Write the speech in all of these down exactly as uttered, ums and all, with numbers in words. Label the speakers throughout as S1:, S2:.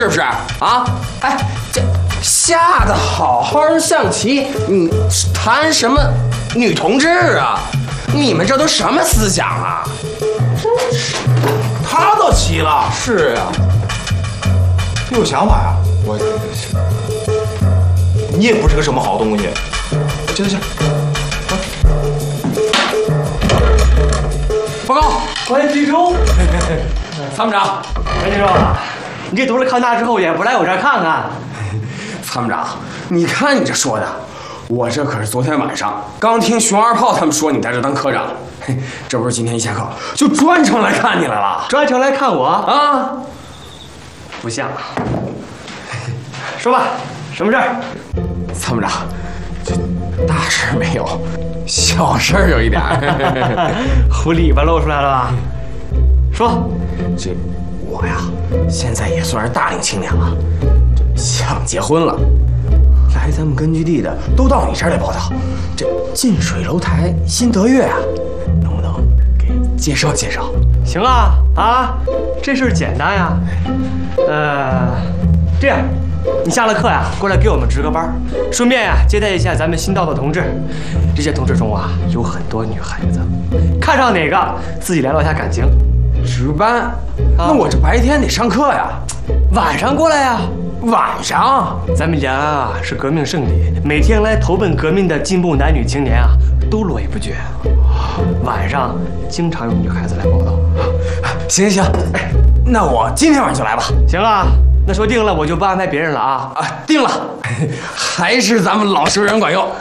S1: 是不是啊？哎，这下的好好人象棋，你谈什么女同志啊？你们这都什么思想啊？真是，
S2: 他都棋了。
S1: 是啊，
S2: 你有想法呀？我，你也不是个什么好东西。行行行，
S1: 报告，
S3: 关局中，
S1: 参谋长，
S3: 关局中，你这读了康大之后也不来我这儿看看？
S1: 参谋长，你看你这说的，我这可是昨天晚上刚听熊二炮他们说你在这当科长，嘿，这不是今天一下课就专程来看你来了，
S3: 专程来看我
S1: 啊？
S3: 不像。说吧，什么事儿？
S1: 参谋长，这大事没有，小事儿有一点儿。
S3: 狐狸尾巴露出来了吧？说，
S1: 这我呀，现在也算是大龄青年了，这想结婚了。来咱们根据地的都到你这儿来报道，这近水楼台先得月啊，能不能给介绍介绍？
S3: 行啊啊，这事儿简单呀。呃，这样，你下了课呀，过来给我们值个班，顺便呀接待一下咱们新到的同志。这些同志中啊，有很多女孩子，看上哪个自己联络一下感情。
S1: 值班？啊、那我这白天得上课呀，
S3: 晚上过来呀。
S1: 晚上，
S3: 咱们延安啊是革命圣地，每天来投奔革命的进步男女青年啊都络绎不绝。晚上经常有女孩子来报道。
S1: 行行行，哎，那我今天晚上就来吧。
S3: 行啊，那说定了，我就不安排别人了啊。
S1: 啊，定了，还是咱们老熟人管用。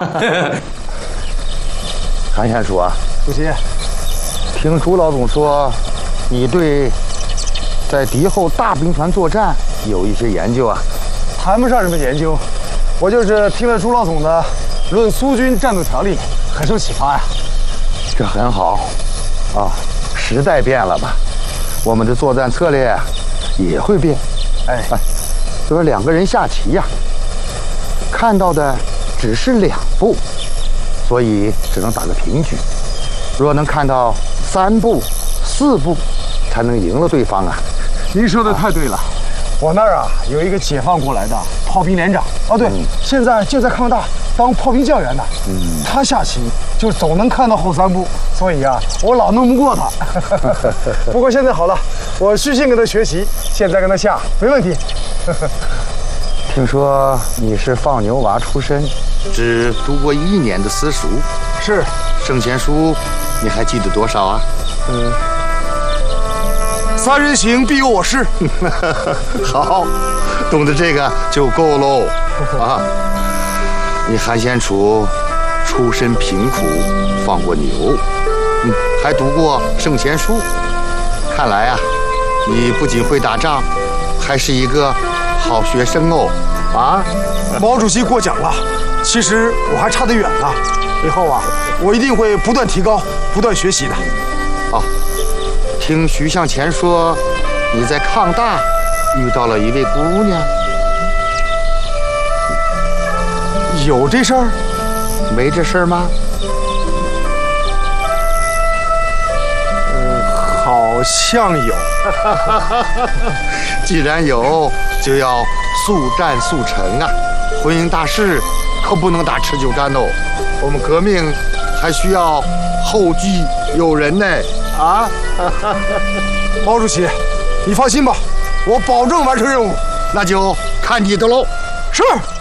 S4: 韩先生啊，
S5: 主席，
S4: 听朱老总说，你对在敌后大兵团作战有一些研究啊？
S5: 谈不上什么研究，我就是听了朱老总的《论苏军战斗条例》，很受启发呀。
S4: 这很好，啊，时代变了嘛，我们的作战策略也会变。
S5: 哎，
S4: 哎，就说两个人下棋呀，看到的只是两步，所以只能打个平局。若能看到三步、四步，才能赢了对方啊。
S5: 您说的太对了，我那儿啊有一个解放过来的炮兵连长，哦对，嗯、现在就在康大当炮兵教员呢。嗯，他下棋就总能看到后三步，所以啊，我老弄不过他。不过现在好了，我虚心跟他学习，现在跟他下没问题。
S4: 听说你是放牛娃出身，只读过一年的私塾，
S5: 是
S4: 圣贤书，你还记得多少啊？
S5: 嗯。三人行，必有我师。
S4: 好，懂得这个就够喽。啊，你韩先楚出身贫苦，放过牛，嗯，还读过圣贤书。看来啊，你不仅会打仗，还是一个好学生哦。啊，
S5: 毛主席过奖了。其实我还差得远呢。以后啊，我一定会不断提高，不断学习的。
S4: 好。听徐向前说，你在抗大遇到了一位姑娘，
S5: 有这事儿？
S4: 没这事儿吗？
S5: 嗯，好像有。
S4: 既然有，就要速战速成啊！婚姻大事可不能打持久战哦。我们革命还需要后继有人呢。啊，
S5: 毛主席，你放心吧，我保证完成任务。
S4: 那就看你的喽。
S5: 是。